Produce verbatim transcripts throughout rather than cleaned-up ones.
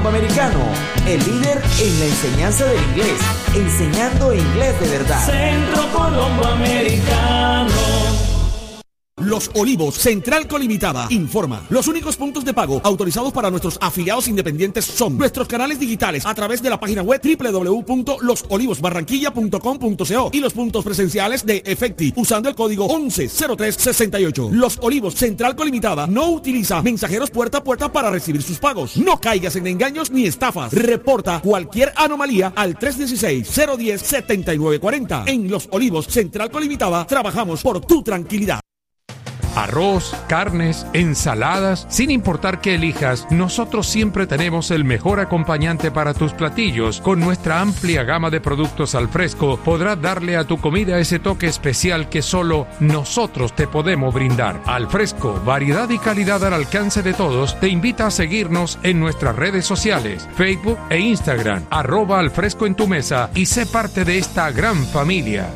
Americano, el líder en la enseñanza del inglés, enseñando inglés de verdad. Centro Colombo Americano. Los Olivos, Central Colimitada, informa. Los únicos puntos de pago autorizados para nuestros afiliados independientes son nuestros canales digitales a través de la página web doble u doble u doble u punto los olivos barranquilla punto com punto co y los puntos presenciales de Efecti usando el código once cero tres sesenta y ocho. Los Olivos, Central Colimitada no utiliza mensajeros puerta a puerta para recibir sus pagos. No caigas en engaños ni estafas. Reporta cualquier anomalía al tres uno seis, cero uno cero, siete nueve cuatro cero. En Los Olivos, Central Colimitada, trabajamos por tu tranquilidad. Arroz, carnes, ensaladas, sin importar qué elijas, nosotros siempre tenemos el mejor acompañante para tus platillos. Con nuestra amplia gama de productos al fresco, podrás darle a tu comida ese toque especial que solo nosotros te podemos brindar. Al fresco, variedad y calidad al alcance de todos, te invita a seguirnos en nuestras redes sociales, Facebook e Instagram, arroba al fresco en tu mesa y sé parte de esta gran familia.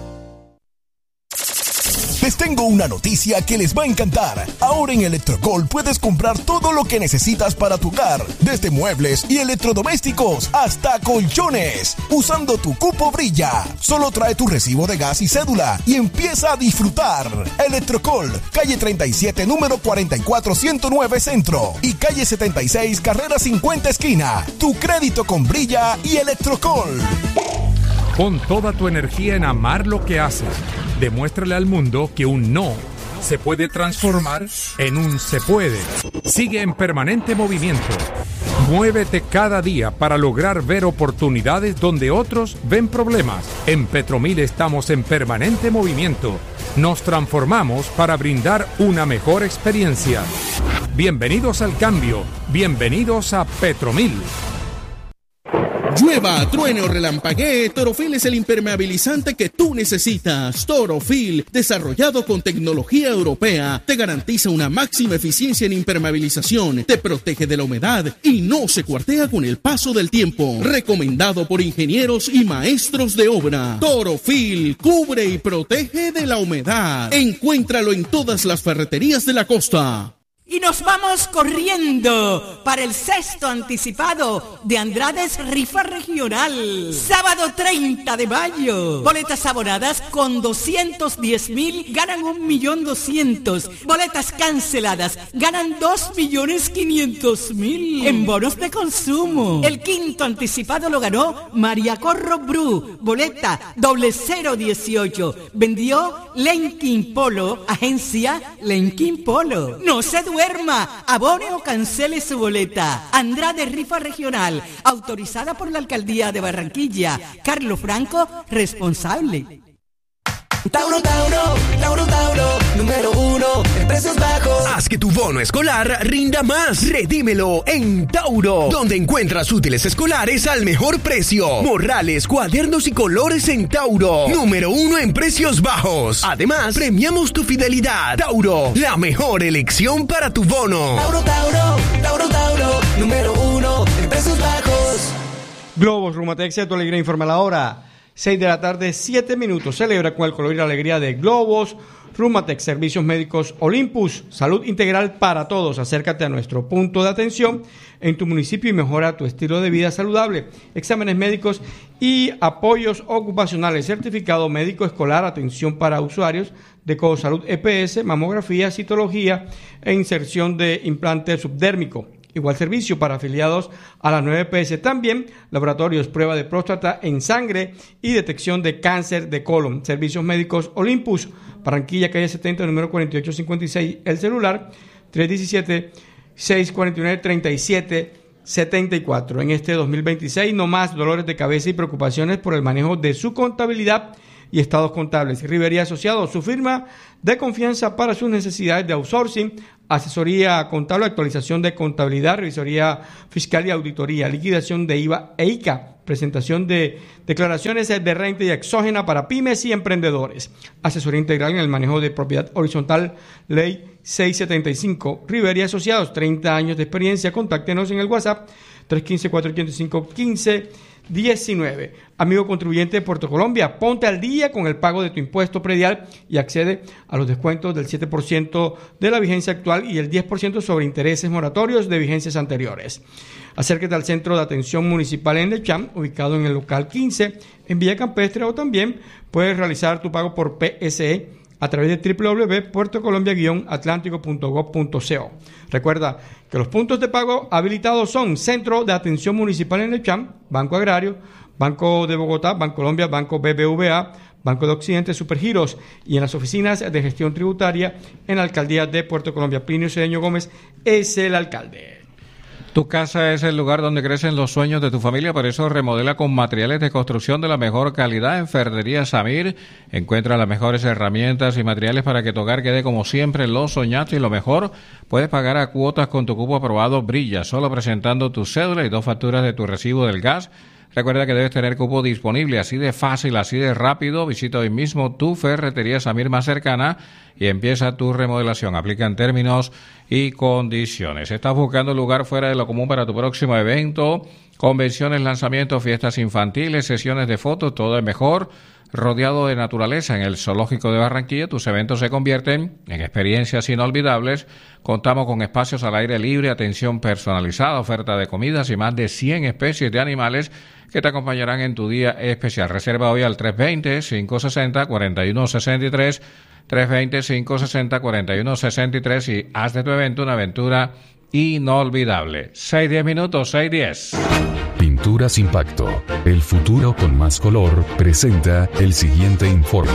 Les tengo una noticia que les va a encantar. Ahora en Electrocol puedes comprar todo lo que necesitas para tu hogar, desde muebles y electrodomésticos hasta colchones, usando tu cupo Brilla. Solo trae tu recibo de gas y cédula y empieza a disfrutar. Electrocol, calle treinta y siete, número cuarenta y cuatro ciento nueve Centro y calle setenta y seis, carrera cincuenta esquina. Tu crédito con Brilla y Electrocol. Pon toda tu energía en amar lo que haces. Demuéstrale al mundo que un no se puede transformar en un se puede. Sigue en permanente movimiento. Muévete cada día para lograr ver oportunidades donde otros ven problemas. En Petromil estamos en permanente movimiento. Nos transformamos para brindar una mejor experiencia. Bienvenidos al cambio. Bienvenidos a Petromil. Llueva, truene o relampaguee, Torofil es el impermeabilizante que tú necesitas. Torofil, desarrollado con tecnología europea, te garantiza una máxima eficiencia en impermeabilización, te protege de la humedad y no se cuartea con el paso del tiempo. Recomendado por ingenieros y maestros de obra. Torofil, cubre y protege de la humedad. Encuéntralo en todas las ferreterías de la costa. Y nos vamos corriendo para el sexto anticipado de Andrades Rifa Regional. Sábado treinta de mayo. Boletas abonadas con doscientos diez mil ganan un millón doscientos. Boletas canceladas ganan dos millones quinientos mil en bonos de consumo. El quinto anticipado lo ganó María Corro Bru. Boleta doble cero dieciocho. Vendió Lenkin Polo, agencia Lenkin Polo. No se duerma, abone o cancele su boleta. Andrade Rifa Regional, autorizada por la Alcaldía de Barranquilla. Carlos Franco, responsable. Tauro, Tauro, Tauro, Tauro, número uno en precios bajos. Haz que tu bono escolar rinda más. Redímelo en Tauro, donde encuentras útiles escolares al mejor precio. Morrales, cuadernos y colores en Tauro. Número uno en precios bajos. Además, premiamos tu fidelidad. Tauro, la mejor elección para tu bono. Tauro, Tauro, Tauro, Tauro, número uno en precios bajos. Globos, Rumatex, tu alegría informa la hora. seis de la tarde, siete minutos. Celebra con el color y la alegría de Globos. Rumatex, Servicios Médicos Olympus, salud integral para todos. Acércate a nuestro punto de atención en tu municipio y mejora tu estilo de vida saludable. Exámenes médicos y apoyos ocupacionales, certificado médico escolar, atención para usuarios de Codosalud E P S, mamografía, citología e inserción de implante subdérmico. Igual servicio para afiliados a la nueve P S. También laboratorios, prueba de próstata en sangre y detección de cáncer de colon. Servicios Médicos Olympus, Barranquilla, calle setenta, número cuarenta y ocho cincuenta y seis. El celular tres uno siete, seis cuatro nueve, tres siete siete cuatro. En este dos mil veintiséis, no más dolores de cabeza y preocupaciones por el manejo de su contabilidad y estados contables. Rivería Asociados, su firma de confianza para sus necesidades de outsourcing, asesoría contable, actualización de contabilidad, revisoría fiscal y auditoría, liquidación de I V A e I C A, presentación de declaraciones de renta y exógena para pymes y emprendedores, asesoría integral en el manejo de propiedad horizontal, ley seiscientos setenta y cinco. Rivería Asociados, treinta años de experiencia. Contáctenos en el WhatsApp tres uno cinco, cuatro ocho cinco, uno cinco diecinueve. Amigo contribuyente de Puerto Colombia, ponte al día con el pago de tu impuesto predial y accede a los descuentos del siete por ciento de la vigencia actual y el diez por ciento sobre intereses moratorios de vigencias anteriores. Acércate al Centro de Atención Municipal en Necham, ubicado en el local quince, en Villa Campestre, o también puedes realizar tu pago por P S E a través de doble u doble u doble u punto puerto colombia guion atlántico punto gob punto co. Recuerda que los puntos de pago habilitados son Centro de Atención Municipal en Necham, Banco Agrario, Banco de Bogotá, Bancolombia, Banco B B V A, Banco de Occidente, Supergiros, y en las oficinas de gestión tributaria en la Alcaldía de Puerto Colombia. Plinio Cedeño Gómez es el alcalde. Tu casa es el lugar donde crecen los sueños de tu familia, por eso remodela con materiales de construcción de la mejor calidad. En Ferretería Samir encuentra las mejores herramientas y materiales para que tu hogar quede como siempre lo soñaste, y lo mejor, puedes pagar a cuotas con tu cupo aprobado Brilla, solo presentando tu cédula y dos facturas de tu recibo del gas. Recuerda que debes tener cupo disponible, así de fácil, así de rápido. Visita hoy mismo tu Ferretería Samir más cercana y empieza tu remodelación. Aplica en términos y condiciones. ¿Estás buscando lugar fuera de lo común para tu próximo evento? Convenciones, lanzamientos, fiestas infantiles, sesiones de fotos, todo es mejor rodeado de naturaleza en el Zoológico de Barranquilla. Tus eventos se convierten en experiencias inolvidables. Contamos con espacios al aire libre, atención personalizada, oferta de comidas y más de cien especies de animales que te acompañarán en tu día especial. Reserva hoy al tres dos cero, cinco seis cero, cuatro uno seis tres, tres dos cero, cinco seis cero, cuatro uno seis tres y haz de tu evento una aventura inolvidable. seis diez minutos, seis diez. Pinturas Impacto, el futuro con más color, presenta el siguiente informe.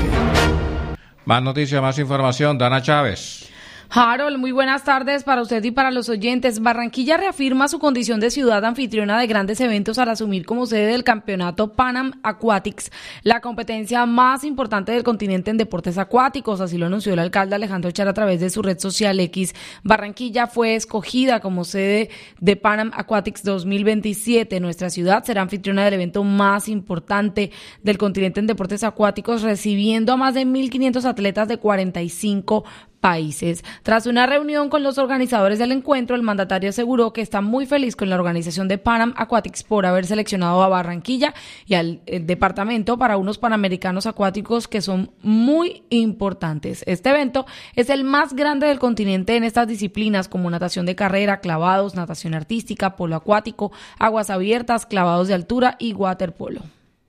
Más noticias, más información, Dana Chávez. Harold, muy buenas tardes para usted y para los oyentes. Barranquilla reafirma su condición de ciudad anfitriona de grandes eventos al asumir como sede del campeonato Pan Am Aquatics, la competencia más importante del continente en deportes acuáticos. Así lo anunció el alcalde Alejandro Char a través de su red social X. Barranquilla fue escogida como sede de Pan Am Aquatics dos mil veintisiete. Nuestra ciudad será anfitriona del evento más importante del continente en deportes acuáticos, recibiendo a más de mil quinientos atletas de cuarenta y cinco países. Tras una reunión con los organizadores del encuentro, el mandatario aseguró que está muy feliz con la organización de Pan Am Aquatics por haber seleccionado a Barranquilla y al eh, departamento para unos Panamericanos acuáticos que son muy importantes. Este evento es el más grande del continente en estas disciplinas como natación de carrera, clavados, natación artística, polo acuático, aguas abiertas, clavados de altura y waterpolo.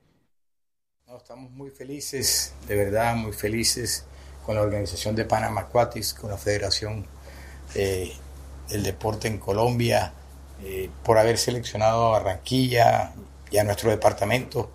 No, estamos muy felices, de verdad muy felices con la organización de Pan Am Aquatics, con la Federación eh, del Deporte en Colombia, eh, por haber seleccionado a Barranquilla y a nuestro departamento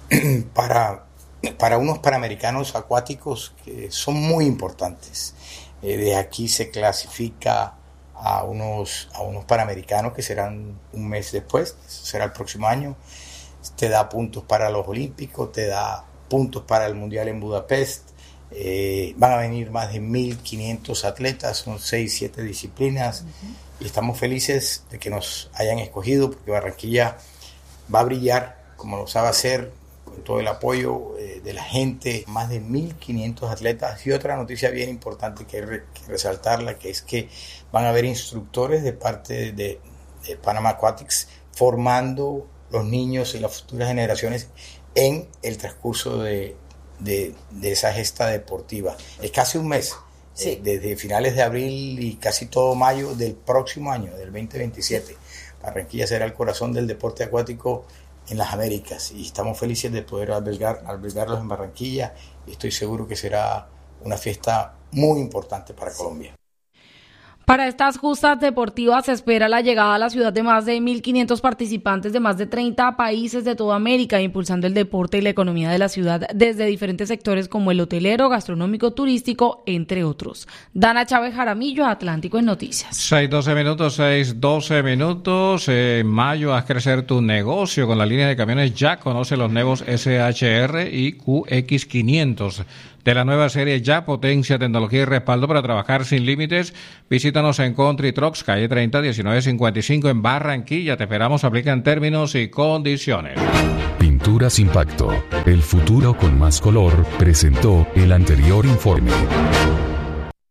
para, para unos Panamericanos acuáticos que son muy importantes. Eh, de aquí se clasifica a unos, a unos Panamericanos que serán un mes después, será el próximo año. Te da puntos para los Olímpicos, te da puntos para el Mundial en Budapest. Eh, van a venir más de mil quinientos atletas, son seis, siete disciplinas, uh-huh. y estamos felices de que nos hayan escogido porque Barranquilla va a brillar como lo sabe hacer, con todo el apoyo eh, de la gente, más de mil quinientos atletas. Y otra noticia bien importante que hay re- que resaltarla, que es que van a haber instructores de parte de, de Pan Am Aquatics formando los niños y las futuras generaciones en el transcurso de De, de esa gesta deportiva. Es casi un mes, sí. eh, desde finales de abril y casi todo mayo del próximo año, del veinte veintisiete. Barranquilla será el corazón del deporte acuático en las Américas y estamos felices de poder albergar, albergarlos en Barranquilla, y estoy seguro que será una fiesta muy importante para Colombia. Para estas justas deportivas se espera la llegada a la ciudad de más de mil quinientos participantes de más de treinta países de toda América, impulsando el deporte y la economía de la ciudad desde diferentes sectores como el hotelero, gastronómico, turístico, entre otros. Dana Chávez Jaramillo, Atlántico en Noticias. seis doce minutos, seis doce minutos. En mayo haz crecer tu negocio con la línea de camiones Ya. Conoce los nuevos S H R y Q X quinientos. De la nueva serie Ya, potencia, tecnología y respaldo para trabajar sin límites. Visítanos en Country Trucks, calle treinta, diecinueve cincuenta y cinco en Barranquilla. Te esperamos, aplican términos y condiciones. Pinturas Impacto, el futuro con más color, presentó el anterior informe.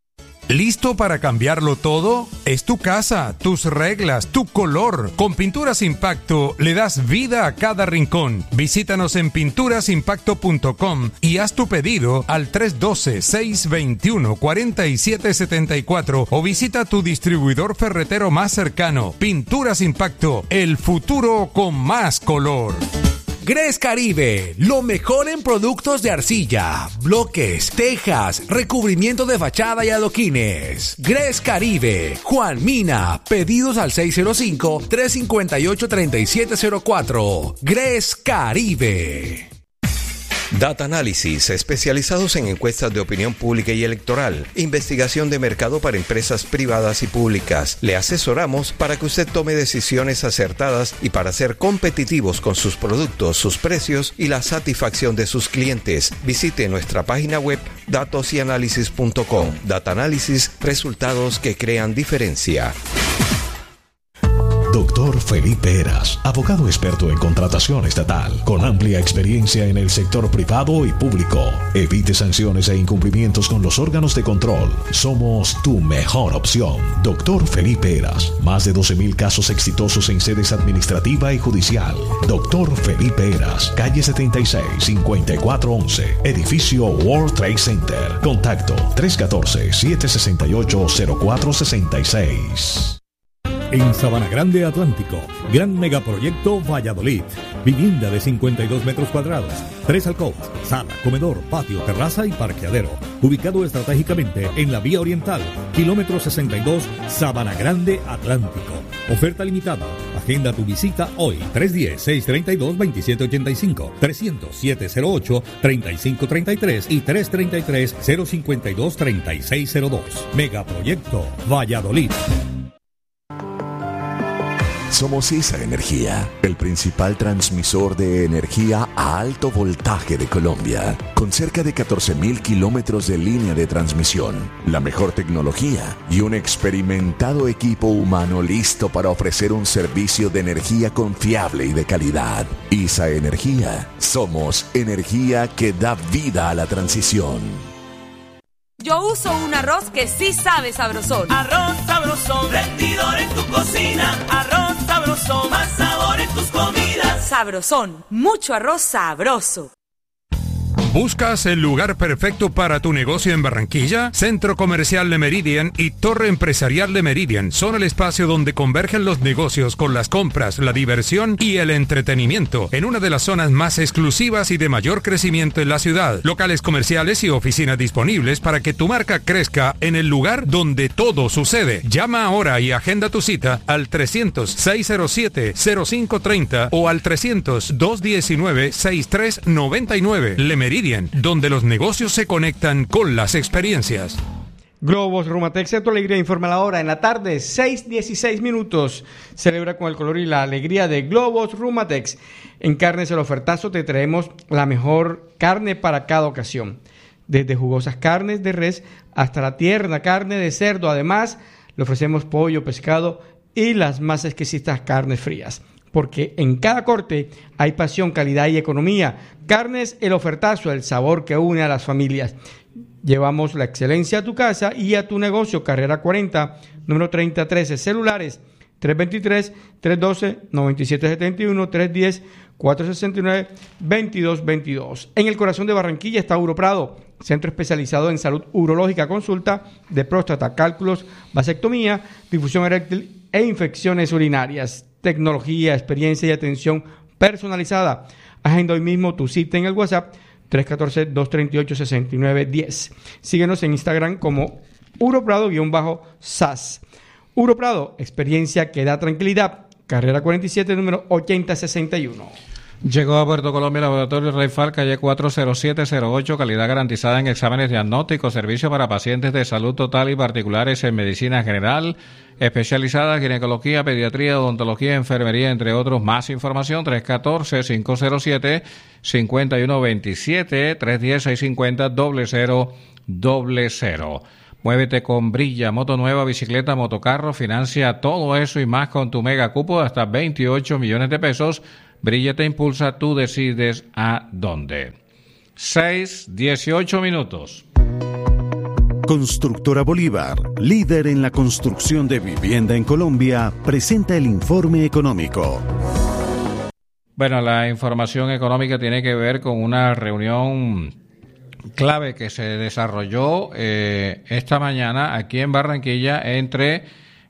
¿Listo para cambiarlo todo? Es tu casa, tus reglas, tu color. Con Pinturas Impacto le das vida a cada rincón. Visítanos en pinturas impacto punto com y haz tu pedido al tres uno dos, seis dos uno, cuatro siete siete cuatro o visita tu distribuidor ferretero más cercano. Pinturas Impacto, el futuro con más color. Gres Caribe, lo mejor en productos de arcilla, bloques, tejas, recubrimiento de fachada y adoquines. Gres Caribe, Juan Mina, pedidos al seis cero cinco, tres cinco ocho, tres siete cero cuatro. Gres Caribe. Data Analysis, especializados en encuestas de opinión pública y electoral, investigación de mercado para empresas privadas y públicas. Le asesoramos para que usted tome decisiones acertadas y para ser competitivos con sus productos, sus precios y la satisfacción de sus clientes. Visite nuestra página web datos y análisis punto com. Data Analysis, resultados que crean diferencia. Doctor Felipe Heras, abogado experto en contratación estatal, con amplia experiencia en el sector privado y público. Evite sanciones e incumplimientos con los órganos de control. Somos tu mejor opción. Doctor Felipe Heras, más de doce mil casos exitosos en sedes administrativa y judicial. Doctor Felipe Heras, calle setenta y seis, cincuenta y cuatro once, edificio World Trade Center. Contacto tres uno cuatro, siete seis ocho, cero cuatro seis seis. En Sabana Grande Atlántico, gran megaproyecto Valladolid. Vivienda de cincuenta y dos metros cuadrados, tres alcobas, sala, comedor, patio, terraza y parqueadero. Ubicado estratégicamente en la vía oriental, kilómetro sesenta y dos, Sabana Grande Atlántico. Oferta limitada. Agenda tu visita hoy. tres uno cero, seis tres dos, dos siete ocho cinco, trescientos, siete cero ocho, treinta y cinco treinta y tres y tres treinta y tres, cero cincuenta y dos, treinta y seis cero dos. Megaproyecto Valladolid. Somos ISA Energía, el principal transmisor de energía a alto voltaje de Colombia, con cerca de catorce mil kilómetros de línea de transmisión, la mejor tecnología y un experimentado equipo humano listo para ofrecer un servicio de energía confiable y de calidad. ISA Energía, somos energía que da vida a la transición. Yo uso un arroz que sí sabe sabrosón. Arroz sabrosón, rendidor en tu cocina. Arroz sabrosón, más sabor en tus comidas. Sabrosón, mucho arroz sabroso. ¿Buscas el lugar perfecto para tu negocio en Barranquilla? Centro Comercial Le Meridian y Torre Empresarial Le Meridian son el espacio donde convergen los negocios con las compras, la diversión y el entretenimiento en una de las zonas más exclusivas y de mayor crecimiento en la ciudad. Locales comerciales y oficinas disponibles para que tu marca crezca en el lugar donde todo sucede. Llama ahora y agenda tu cita al trescientos, seiscientos siete, cero cinco treinta o al trescientos, doscientos diecinueve, sesenta y tres noventa y nueve. Le Meridian, donde los negocios se conectan con las experiencias. Globos Rumatex, tu alegría informa la hora. En la tarde, seis dieciséis minutos. Celebra con el color y la alegría de Globos Rumatex. En Carnes el Ofertazo te traemos la mejor carne para cada ocasión. Desde jugosas carnes de res hasta la tierna carne de cerdo. Además, le ofrecemos pollo, pescado y las más exquisitas carnes frías. Porque en cada corte hay pasión, calidad y economía. Carnes El Ofertazo, el sabor que une a las familias. Llevamos la excelencia a tu casa y a tu negocio. Carrera cuarenta, número treinta trece. Celulares tres dos tres, tres uno dos, nueve siete siete uno, tres uno cero, cuatro seis nueve, veintidós veintidós. En el corazón de Barranquilla está Uroprado, centro especializado en salud urológica, consulta de próstata, cálculos, vasectomía, difusión eréctil e infecciones urinarias. Tecnología, experiencia y atención personalizada. Agenda hoy mismo tu cita en el WhatsApp tres uno cuatro, dos tres ocho, seis nueve uno cero. Síguenos en Instagram como Uroprado-S A S. Uroprado, experiencia que da tranquilidad. Carrera cuarenta y siete, número ochenta sesenta y uno. Llegó a Puerto Colombia el Laboratorio Reifal, calle cuatro cero siete cero ocho, calidad garantizada en exámenes diagnósticos, servicio para pacientes de salud total y particulares en medicina general, especializada en ginecología, pediatría, odontología, enfermería, entre otros. Más información, tres uno cuatro, cinco cero siete, cinco uno dos siete, tres uno cero, seis cinco cero, cero cero cero. Muévete con Brilla, moto nueva, bicicleta, motocarro, financia todo eso y más con tu mega cupo de hasta veintiocho millones de pesos. Brilla te impulsa, tú decides a dónde. seis, dieciocho minutos. Constructora Bolívar, líder en la construcción de vivienda en Colombia, presenta el informe económico. Bueno, la información económica tiene que ver con una reunión clave que se desarrolló eh, esta mañana aquí en Barranquilla entre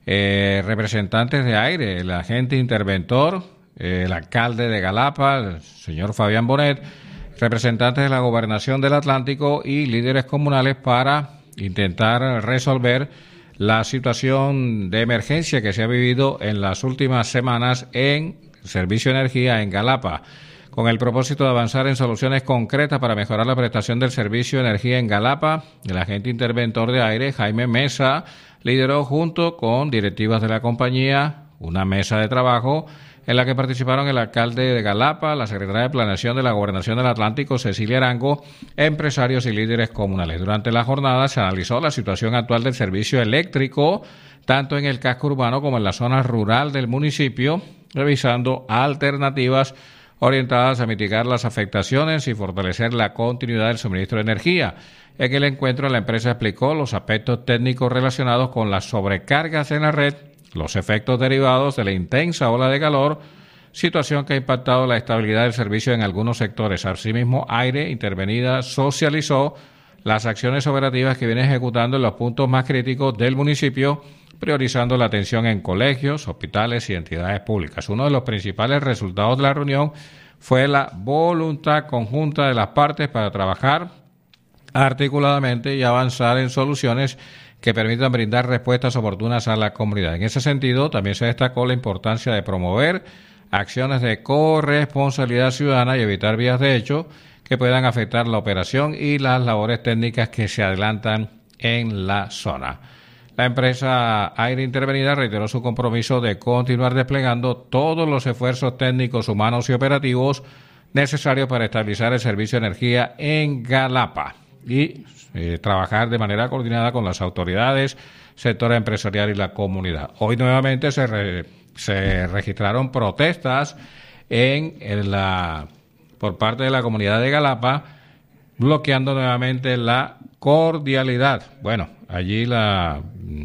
eh, representantes de AIRE, el agente interventor, eh, el alcalde de Galapa, el señor Fabián Bonet, representantes de la Gobernación del Atlántico y líderes comunales para intentar resolver la situación de emergencia que se ha vivido en las últimas semanas en Servicio de Energía en Galapa, con el propósito de avanzar en soluciones concretas para mejorar la prestación del servicio de energía en Galapa. El agente interventor de AIRE, Jaime Mesa, lideró junto con directivas de la compañía una mesa de trabajo en la que participaron el alcalde de Galapa, la secretaria de Planeación de la Gobernación del Atlántico, Cecilia Arango, empresarios y líderes comunales. Durante la jornada se analizó la situación actual del servicio eléctrico, tanto en el casco urbano como en la zona rural del municipio, revisando alternativas orientadas a mitigar las afectaciones y fortalecer la continuidad del suministro de energía. En el encuentro, la empresa explicó los aspectos técnicos relacionados con las sobrecargas en la red, los efectos derivados de la intensa ola de calor, situación que ha impactado la estabilidad del servicio en algunos sectores. Asimismo, AIRE Intervenida socializó las acciones operativas que viene ejecutando en los puntos más críticos del municipio, priorizando la atención en colegios, hospitales y entidades públicas. Uno de los principales resultados de la reunión fue la voluntad conjunta de las partes para trabajar articuladamente y avanzar en soluciones que permitan brindar respuestas oportunas a la comunidad. En ese sentido, también se destacó la importancia de promover acciones de corresponsabilidad ciudadana y evitar vías de hecho que puedan afectar la operación y las labores técnicas que se adelantan en la zona. La empresa AIRE Intervenida reiteró su compromiso de continuar desplegando todos los esfuerzos técnicos, humanos y operativos necesarios para estabilizar el servicio de energía en Galapa y eh, trabajar de manera coordinada con las autoridades, sector empresarial y la comunidad. Hoy nuevamente se, re, se registraron protestas en, en la, por parte de la comunidad de Galapa, bloqueando nuevamente la cordialidad. Bueno, allí la,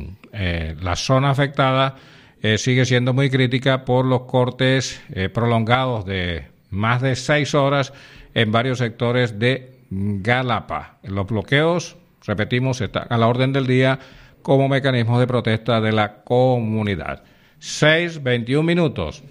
eh, la zona afectada eh, sigue siendo muy crítica por los cortes eh, prolongados de más de seis horas en varios sectores de Galapa. Los bloqueos, repetimos, están a la orden del día como mecanismo de protesta de la comunidad. seis, veintiún minutos.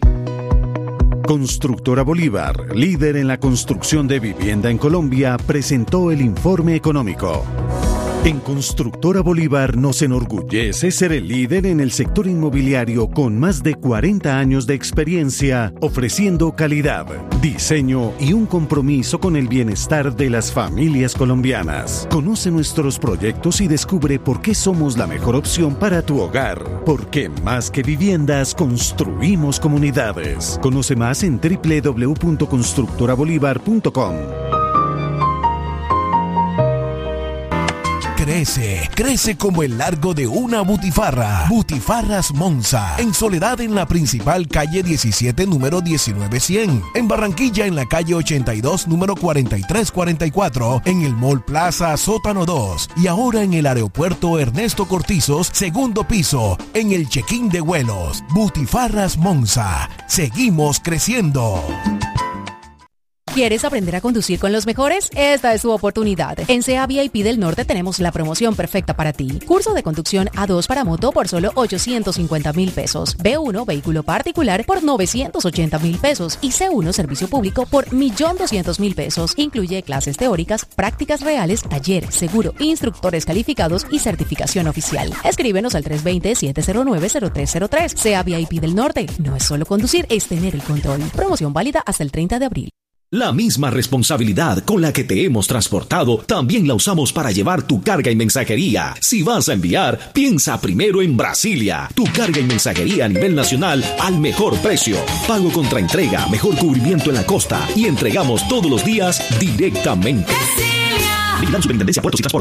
Constructora Bolívar, líder en la construcción de vivienda en Colombia, presentó el informe económico. En Constructora Bolívar nos enorgullece ser el líder en el sector inmobiliario con más de cuarenta años de experiencia, ofreciendo calidad, diseño y un compromiso con el bienestar de las familias colombianas. Conoce nuestros proyectos y descubre por qué somos la mejor opción para tu hogar. Porque más que viviendas, construimos comunidades. Conoce más en doble u doble u doble u punto constructora bolívar punto com. Crece, crece como el largo de una butifarra. Butifarras Monza, en Soledad en la principal calle diecisiete, número diecinueve cien. En Barranquilla en la calle ochenta y dos, número cuarenta y tres cuarenta y cuatro. En el Mall Plaza Sótano dos. Y ahora en el aeropuerto Ernesto Cortizos, segundo piso, en el check-in de vuelos. Butifarras Monza, seguimos creciendo. ¿Quieres aprender a conducir con los mejores? Esta es tu oportunidad. En C E A V I P del Norte tenemos la promoción perfecta para ti. Curso de conducción A dos para moto por solo ochocientos cincuenta mil pesos. B uno vehículo particular por novecientos ochenta mil pesos. Y C uno servicio público por un millón doscientos mil pesos. Incluye clases teóricas, prácticas reales, taller, seguro, instructores calificados y certificación oficial. Escríbenos al tres dos cero, siete cero nueve, cero tres cero tres. C E A V I P del Norte. No es solo conducir, es tener el control. Promoción válida hasta el treinta de abril. La misma responsabilidad con la que te hemos transportado, también la usamos para llevar tu carga y mensajería. Si vas a enviar, piensa primero en Brasilia. Tu carga y mensajería a nivel nacional al mejor precio. Pago contra entrega, mejor cubrimiento en la costa y entregamos todos los días directamente. Brasilia. Vigilando Superintendencia, Puertos y Transporte.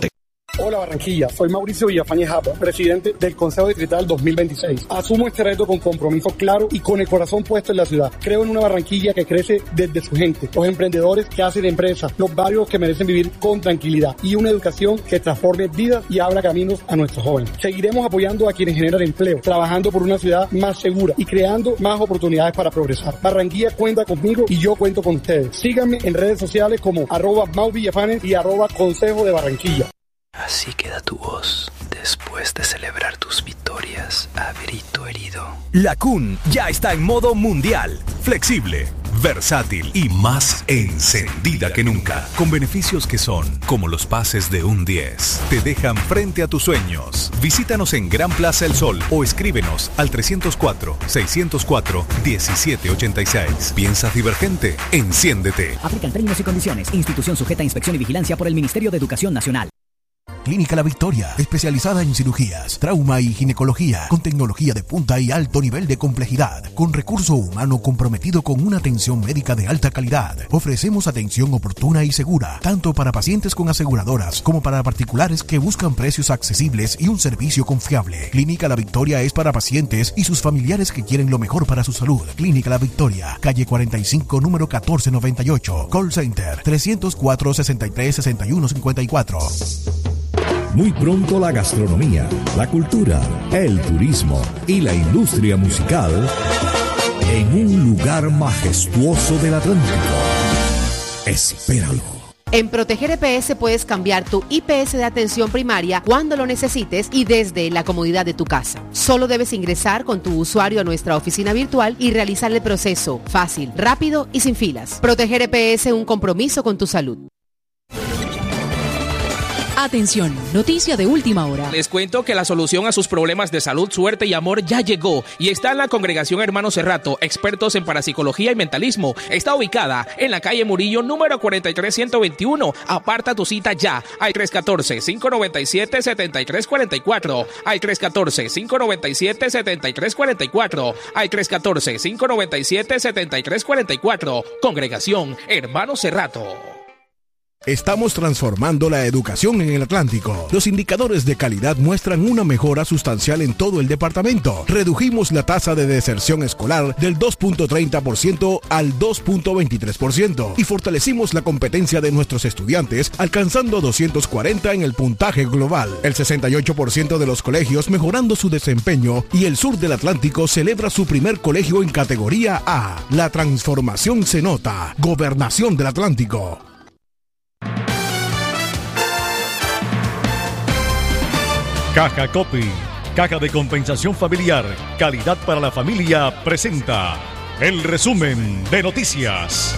Hola Barranquilla, soy Mauricio Villafañe Japa, presidente del Consejo Distrital dos mil veintiséis. Asumo este reto con compromiso claro y con el corazón puesto en la ciudad. Creo en una Barranquilla que crece desde su gente, los emprendedores que hacen empresas, los barrios que merecen vivir con tranquilidad y una educación que transforme vidas y abra caminos a nuestros jóvenes. Seguiremos apoyando a quienes generan empleo, trabajando por una ciudad más segura y creando más oportunidades para progresar. Barranquilla cuenta conmigo y yo cuento con ustedes. Síganme en redes sociales como arroba Mau Villafanes y arroba Consejo de Barranquilla. Así queda tu voz después de celebrar tus victorias a grito herido. La C U N ya está en modo mundial, flexible, versátil y más encendida que nunca, con beneficios que son como los pases de un diez. Te dejan frente a tus sueños. Visítanos en Gran Plaza El Sol o escríbenos al trescientos cuatro, seiscientos cuatro, diecisiete ochenta y seis. ¿Piensas divergente? Enciéndete. Aplican términos y condiciones. Institución sujeta a inspección y vigilancia por el Ministerio de Educación Nacional. Clínica La Victoria, especializada en cirugías, trauma y ginecología, con tecnología de punta y alto nivel de complejidad, con recurso humano comprometido con una atención médica de alta calidad. Ofrecemos atención oportuna y segura, tanto para pacientes con aseguradoras como para particulares que buscan precios accesibles y un servicio confiable. Clínica La Victoria es para pacientes y sus familiares que quieren lo mejor para su salud. Clínica La Victoria, calle cuarenta y cinco, número catorce noventa y ocho, call center trescientos cuatro, sesenta y tres, sesenta y uno cincuenta y cuatro. Muy pronto la gastronomía, la cultura, el turismo y la industria musical en un lugar majestuoso del Atlántico. Espéralo. En Proteger E P S puedes cambiar tu I P S de atención primaria cuando lo necesites y desde la comodidad de tu casa. Solo debes ingresar con tu usuario a nuestra oficina virtual y realizar el proceso fácil, rápido y sin filas. Proteger E P S, un compromiso con tu salud. Atención, noticia de última hora. Les cuento que la solución a sus problemas de salud, suerte y amor ya llegó y está en la Congregación Hermanos Cerrato, expertos en parapsicología y mentalismo. Está ubicada en la calle Murillo, número cuarenta y tres ciento veintiuno. Aparta tu cita ya al tres uno cuatro, cinco nueve siete, siete tres cuatro cuatro, al tres uno cuatro, cinco nueve siete, siete tres cuatro cuatro, al tres uno cuatro, cinco nueve siete, siete tres cuatro cuatro. Congregación Hermanos Cerrato. Estamos transformando la educación en el Atlántico. Los indicadores de calidad muestran una mejora sustancial en todo el departamento. Redujimos la tasa de deserción escolar del dos punto treinta por ciento al dos punto veintitrés por ciento y fortalecimos la competencia de nuestros estudiantes alcanzando doscientos cuarenta en el puntaje global. El sesenta y ocho por ciento de los colegios mejorando su desempeño y el sur del Atlántico celebra su primer colegio en categoría A. La transformación se nota. Gobernación del Atlántico. Caja Copy, Caja de Compensación Familiar, calidad para la familia, presenta el resumen de noticias.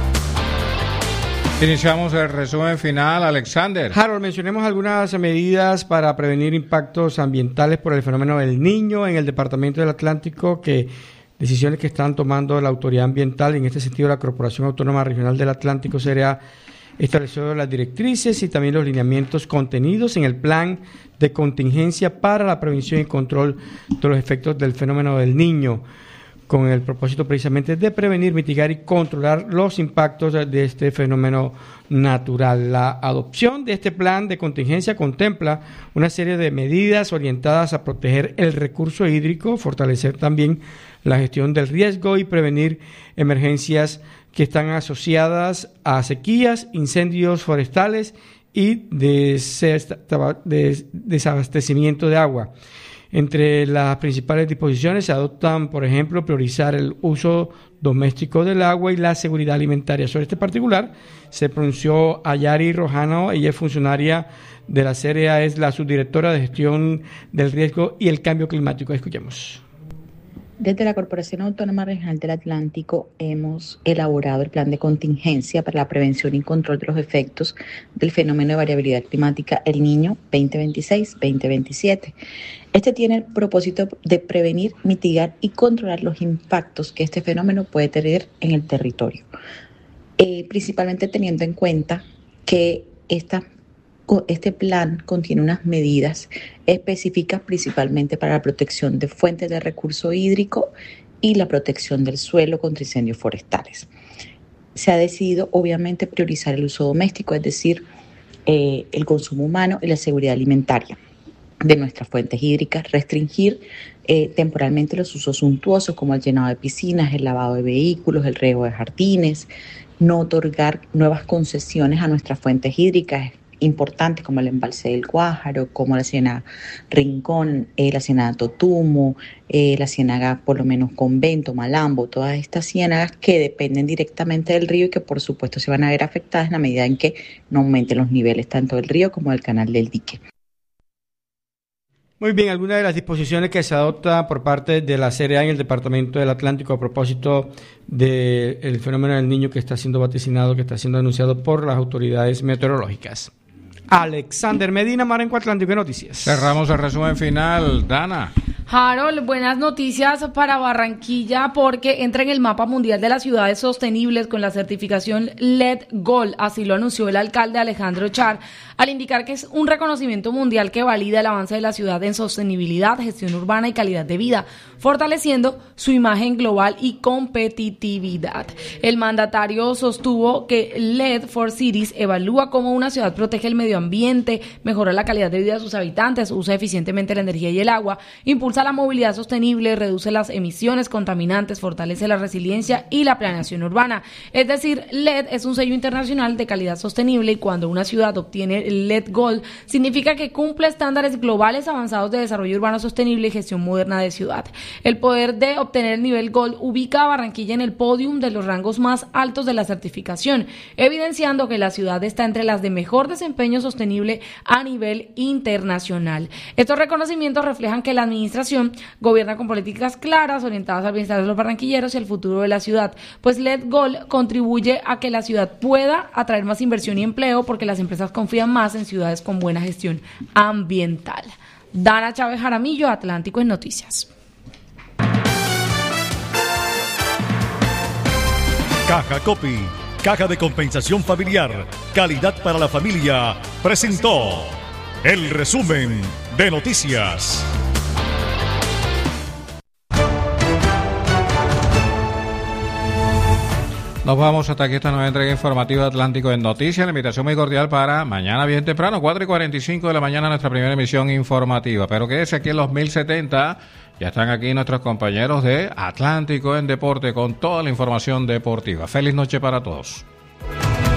Iniciamos el resumen final, Alexander. Harold, mencionemos algunas medidas para prevenir impactos ambientales por el fenómeno del Niño en el Departamento del Atlántico, que decisiones que están tomando la autoridad ambiental. En este sentido, la Corporación Autónoma Regional del Atlántico será estableció las directrices y también los lineamientos contenidos en el plan de contingencia para la prevención y control de los efectos del fenómeno del Niño, con el propósito precisamente de prevenir, mitigar y controlar los impactos de este fenómeno natural. La adopción de este plan de contingencia contempla una serie de medidas orientadas a proteger el recurso hídrico, fortalecer también la gestión del riesgo y prevenir emergencias que están asociadas a sequías, incendios forestales y desabastecimiento de agua. Entre las principales disposiciones se adoptan, por ejemplo, priorizar el uso doméstico del agua y la seguridad alimentaria. Sobre este particular se pronunció Ayari Rojano, ella es funcionaria de la C R A, es la subdirectora de gestión del riesgo y el cambio climático. Escuchemos. Desde la Corporación Autónoma Regional del Atlántico hemos elaborado el plan de contingencia para la prevención y control de los efectos del fenómeno de variabilidad climática El Niño veinte veintiséis veinte veintisiete. Este tiene el propósito de prevenir, mitigar y controlar los impactos que este fenómeno puede tener en el territorio, eh, principalmente teniendo en cuenta que esta Este plan contiene unas medidas específicas principalmente para la protección de fuentes de recurso hídrico y la protección del suelo contra incendios forestales. Se ha decidido obviamente priorizar el uso doméstico, es decir, eh, el consumo humano y la seguridad alimentaria de nuestras fuentes hídricas, restringir eh, temporalmente los usos suntuosos como el llenado de piscinas, el lavado de vehículos, el riego de jardines, no otorgar nuevas concesiones a nuestras fuentes hídricas importantes como el embalse del Guájaro, como la ciénaga Rincón, eh, la ciénaga Totumo, eh, la ciénaga por lo menos Convento, Malambo, todas estas ciénagas que dependen directamente del río y que por supuesto se van a ver afectadas en la medida en que no aumenten los niveles tanto del río como del canal del dique. Muy bien, algunas de las disposiciones que se adopta por parte de la C R A en el Departamento del Atlántico a propósito del fenómeno del Niño que está siendo vaticinado, que está siendo anunciado por las autoridades meteorológicas. Alexander Medina, Marenco Atlántico de Noticias. Cerramos el resumen final. Dana. Harold, buenas noticias para Barranquilla porque entra en el mapa mundial de las ciudades sostenibles con la certificación L E D Gold, así lo anunció el alcalde Alejandro Char, al indicar que es un reconocimiento mundial que valida el avance de la ciudad en sostenibilidad, gestión urbana y calidad de vida, fortaleciendo su imagen global y competitividad. El mandatario sostuvo que L E D for Cities evalúa cómo una ciudad protege el medio ambiente, mejora la calidad de vida de sus habitantes, usa eficientemente la energía y el agua, impulsa la movilidad sostenible, reduce las emisiones contaminantes, fortalece la resiliencia y la planeación urbana. Es decir, L E D es un sello internacional de calidad sostenible y cuando una ciudad obtiene el L E D Gold, significa que cumple estándares globales avanzados de desarrollo urbano sostenible y gestión moderna de ciudad. El poder de obtener el nivel Gold ubica a Barranquilla en el podium de los rangos más altos de la certificación, evidenciando que la ciudad está entre las de mejor desempeño sostenible a nivel internacional. Estos reconocimientos reflejan que la administración gobierna con políticas claras orientadas al bienestar de los barranquilleros y el futuro de la ciudad, pues L E D Gold contribuye a que la ciudad pueda atraer más inversión y empleo porque las empresas confían más en ciudades con buena gestión ambiental. Dana Chávez Jaramillo, Atlántico en Noticias. Caja Copy, Caja de Compensación Familiar, calidad para la familia, presentó el resumen de noticias. Nos vamos hasta aquí esta nueva entrega informativa de Atlántico en Noticias. La invitación muy cordial para mañana bien temprano, cuatro y cuarenta y cinco de la mañana, nuestra primera emisión informativa. Pero quédese aquí en los mil setenta. Ya están aquí nuestros compañeros de Atlántico en Deporte con toda la información deportiva. Feliz noche para todos.